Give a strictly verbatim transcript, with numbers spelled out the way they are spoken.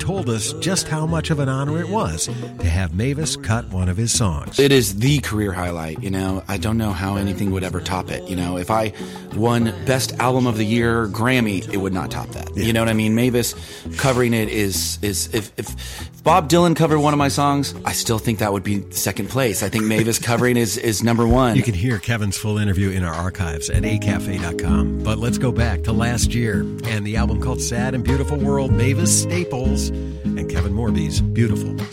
told us just how much of an honor it was to have Mavis cut one of his songs. It is the career highlight, you know. I don't know how anything would ever top it, you know. If I won Best Album of the Year Grammy, it would not top that. Yeah. You know what I mean? Mavis covering it is, is if, if Bob Dylan covered one of my songs, I still think that would be second place. I think Mavis covering is, is number one. You can hear Kevin's full interview in our archives at a cafe dot com. But let's go back to last year and the album called Sad and Beautiful World, Mavis Staples and Kevin Morby's Beautiful